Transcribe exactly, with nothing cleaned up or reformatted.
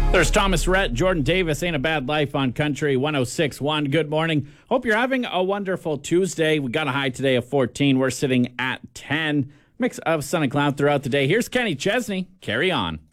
There's Thomas Rhett, Jordan Davis, Ain't a Bad Life on Country one oh six point one. Good morning. Hope you're having a wonderful Tuesday. We got a high today of fourteen. We're sitting at ten. Mix of sun and cloud throughout the day. Here's Kenny Chesney. Carry on.